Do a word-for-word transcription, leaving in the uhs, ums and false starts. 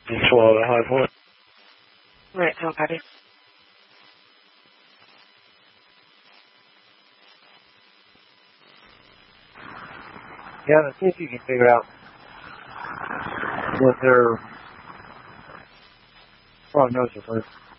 Swallow the high point. Right, tell Patty. Yeah, let's see if you can figure out what their prognosis is.